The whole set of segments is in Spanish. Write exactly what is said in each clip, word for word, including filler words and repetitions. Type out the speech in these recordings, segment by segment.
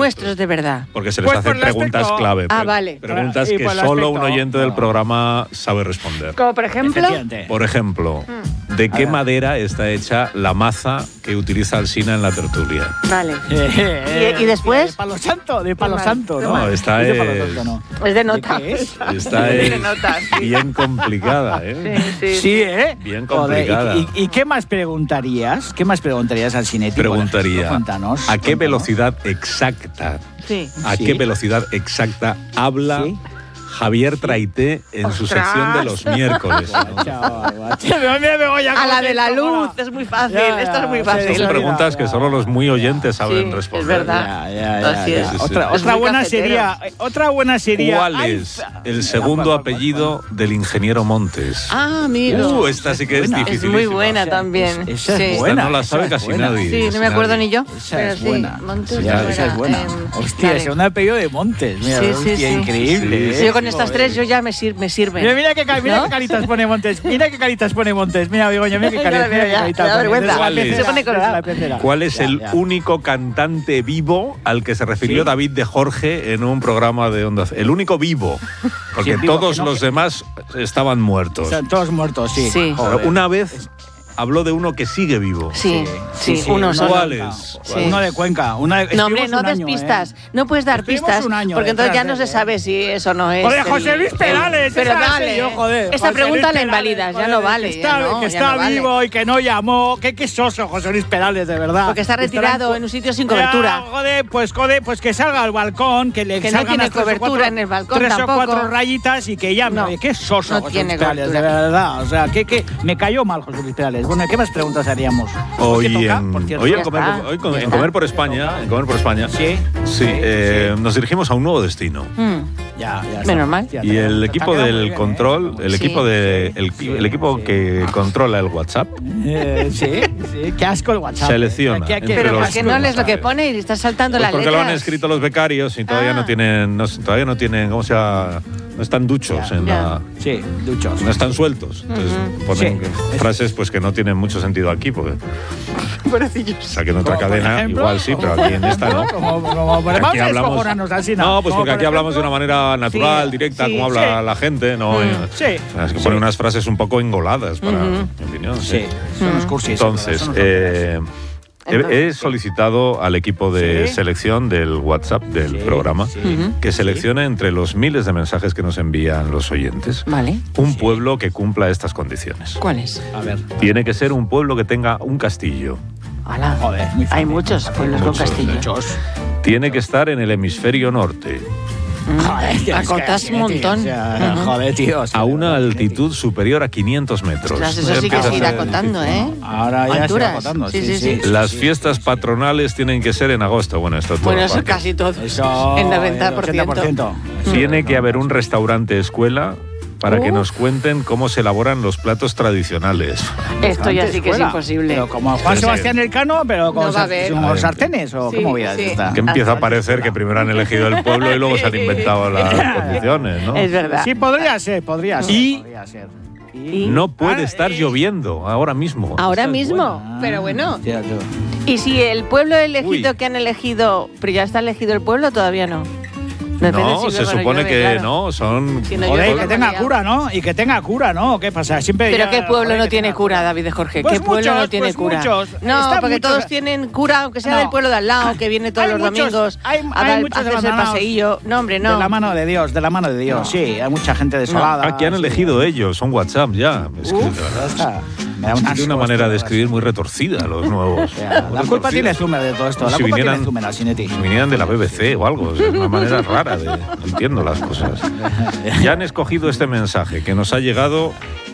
nuestros de verdad? Porque se les Pues hacen por el preguntas aspecto- clave. Ah, pre- vale. Preguntas Y que por el solo un aspecto- oyente del programa sabe responder. Como por ejemplo... Efectivamente. Por ejemplo, ¿de A qué ver. madera está hecha la maza que utiliza Alsina en la tertulia? Vale. Eh, ¿Y- y después? De palo santo, de palo mal, santo, qué ¿no? mal. Esta de palo es- santo, ¿no? Es de nota. ¿De qué es? Esta Es es de notas, sí. bien complicada, ¿eh? Sí, sí. Sí, ¿eh? Bien Joder, complicada. ¿y, y, y qué más preguntarías? ¿Qué más preguntarías al cinético? Preguntaría, Cuéntanos. ¿a qué cuéntanos. velocidad exacta, Sí. a Sí. qué velocidad exacta habla Sí. Javier Traité en su ¡Ostras! sección de los miércoles? Chaval, macho. Mira, mira, Begoña, A cómo la te de la incomoda. luz, es muy fácil. Ya, ya, Esto es muy sí, fácil. sí, Son ya, preguntas ya, que solo los muy oyentes saben Sí, responder. es verdad. Ya, ya, ya, Así ya. es. Sí, sí, sí. Otra, Es otra muy buena cafetero. sería, otra buena sería. ¿Cuál Ay, es fa- el Ya, segundo ¿cuál, cuál, apellido del ingeniero Montes? Ah, amigo. Uh, esta sí que es buena. es difícil. muy buena Esa- también. esa es Sí. Esta buena. no la sabe esa es casi buena. nadie. Sí, no casi me acuerdo nadie. ni yo. Esa pero es sí, buena. Montes Ya, de esa es Fuera. buena. Em, Hostia, vale. es un apellido de Montes. Mira, Sí, sí, hostia, sí. increíble. Sí, ¿eh? Yo con estas tres yo ya me, sir me sirven. Mira, mira qué, ca- mira ¿No? qué caritas pone Montes. Mira qué caritas pone Montes. Mira, Begoña, mira qué Ya caritas. la veo, Mira qué ya, caritas me da pone. vergüenza. Desde la ¿Cuál es? pecera, Se pone colorado. desde la pecera. ¿Cuál es Ya, el ya. único cantante vivo al que se refirió Sí. David de Jorge en un programa de Onda Cero? El único vivo, porque Sí, vivo, todos que no- los demás estaban muertos. Están todos muertos, sí. Sí. Joder. Pero una vez habló de uno que sigue vivo. Sí, sí, Sí, sí, uno uno solo. ¿Cuál de es? Cuenca. Sí. Uno de Cuenca. Una de, No, hombre, estuvimos no un des año, pistas. ¿eh? No puedes dar Estuvimos pistas un año porque entonces ya detrás no de se él, ¿eh? sabe si eso no es. Joder, el- José Luis el- Perales, Pero esa la sé dale. yo, joder. Esta José pregunta Luis la Perales, invalidas, ya joder, no vale. Que está, ya no, que ya está no vale. vivo y que no llamó. Qué, qué soso, José Luis Perales, de verdad. Porque está retirado en un sitio sin cobertura. Ya, joder, pues, joder, pues que salga al balcón, que le Que no salgan tiene las tres o cobertura cuatro- en el balcón Tres tampoco. o cuatro rayitas y que llame. No, Oye, qué soso, no José tiene Luis Perales, de cobertura. verdad. O sea, que, que me cayó mal José Luis Perales. Bueno, ¿qué más preguntas haríamos? Hoy, ¿Qué toca, en, por cierto? hoy en Ya comer, está, por- hoy con- ya en está. comer por España, en comer por España, Sí. sí, eh, nos dirigimos a un nuevo destino. Mm. Ya, ya está. Menos mal. Ya, Y te- el te equipo ha quedado muy del bien, ¿eh? control, el Sí. equipo de el, el equipo que controla el WhatsApp, Eh, sí, sí. Qué asco el WhatsApp. Selecciona ¿Qué- qué- entre qué- Pero los- ¿por qué no lees lo que pone y estás saltando pues las porque letras? lo han escrito los becarios y todavía Ah. no tienen, no, todavía no tienen, ¿cómo se llama? No están duchos Ya, en ya. la, Sí, duchos. no están sueltos. Entonces Ujú. ponen Sí. frases pues que no tienen mucho sentido aquí, porque Pobrecillos. o sea, que en otra Como, por cadena ejemplo, igual sí, pero aquí en esta no. Como, como, Porque vamos aquí a hablamos- descojonarnos así, No, pues Como, porque por aquí hablamos de una ejemplo, manera natural, Sí, directa, sí, como habla sí. la gente, ¿no? Mm. Eh, Sí. o sea, es que Sí. pone unas frases un poco engoladas, para Ujú. mi opinión. Sí, son unos cursis. Entonces, son unos eh, he, he Entonces, solicitado al equipo de Sí. selección del WhatsApp del Sí, programa sí. Ujú. que seleccione entre los miles de mensajes que nos envían los oyentes Vale. un Sí. pueblo que cumpla estas condiciones. ¿Cuál es? A ver. Tiene que ser un pueblo que tenga un castillo. Ala. Joder, muy fácil. Hay muchos pueblos con Muchos, castillo. Muchos. Tiene que estar en el hemisferio norte, Mm. Joder, tío, es que Acortas así, un montón. tío, o sea, Ujú. Joder, tío. o sea, a una de verdad, altitud superior a quinientos metros. Ostras, eso Ya sí que empieza se a irá ser acotando, difícil. ¿eh? Ahora ya se Alturas. va acotando. Sí, Sí, sí, sí. sí. Las sí, fiestas sí, sí. patronales tienen que ser en agosto. Bueno, esto todo Bueno, eso aparte. casi todo. Eso. En noventa el por ochenta ciento. ciento. Tiene que haber un restaurante escuela para que Uf. nos cuenten cómo se elaboran los platos tradicionales. Esto ya sí que es Escuela. imposible. Pero como Juan Pero sí. Sebastián Elcano, pero con, No va a haber. con los sartenes o Sí, cómo vida sí. es esta. Que empieza a parecer que primero han elegido el pueblo y luego se han inventado las condiciones, ¿no? Es verdad. Sí, podría ser, podría ser. Y- podría ser. Y- No puede Ah, estar eh. lloviendo ahora mismo. Ahora Esta es mismo. buena. Pero bueno. Hostia, tú. Y si el pueblo elegido Uy. que han elegido, pero ya está elegido el pueblo, todavía no. Depende No, si se luego no supone llueve, que claro. no, son... Si no Joder, llueve, que la tenga realidad. cura, ¿no? Y que tenga cura, ¿no? ¿Qué pasa? Siempre Pero ya- ¿qué pueblo joder, no que tiene tenga cura, David de Jorge? Pues ¿Qué pueblo muchos, no tiene pues cura? muchos. No, Están porque muchos- todos tienen cura, aunque sea No. del pueblo de al lado, que viene todos Hay los muchos- domingos hay- a, hay dar- muchos a hacerse el abandonados. paseillo. No, hombre, no. De la mano de Dios, de la mano de Dios, sí. Hay mucha gente desolada. Aquí han sí. elegido ellos, son WhatsApp ya. Es que, Uf, de verdad, está. Me da un tiene asco una esto, manera de verdad. escribir muy retorcida los nuevos. O sea, la culpa tiene Zumer de todo esto. La Si culpa vinieran- tiene Zumer, Asinetti. Si vinieran de la B B C o algo, es una manera rara de... No entiendo las cosas. Ya han escogido este mensaje que nos ha llegado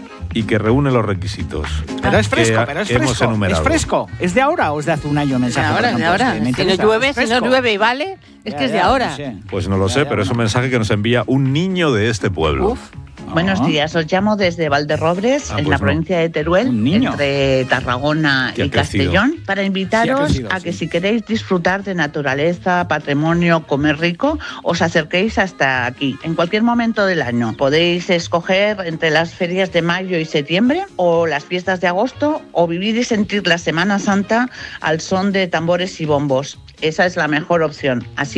y que reúne los requisitos. Pero es fresco, que pero es hemos fresco. enumerado. ¿Es fresco? ¿Es de ahora o es de hace un año el De mensaje? por ahora, de ejemplo? ahora. Es que me Si no interesa. llueve, ¿Es si no fresco? llueve y vale, es Ya, que es de ya, ahora. no sé. Pues no lo Ya, sé, ya, pero es un no. mensaje que nos envía un niño de este pueblo. Uf. Buenos Ah. días, os llamo desde Valderrobres, Ah, en pues la no. provincia de Teruel, Un niño. entre Tarragona Que ha y crecido. Castellón, para invitaros crecido, a sí. que si queréis disfrutar de naturaleza, patrimonio, comer rico, os acerquéis hasta aquí, en cualquier momento del año. Podéis escoger entre las ferias de mayo y septiembre o las fiestas de agosto, o vivir y sentir la Semana Santa al son de tambores y bombos. Esa es la mejor opción. Así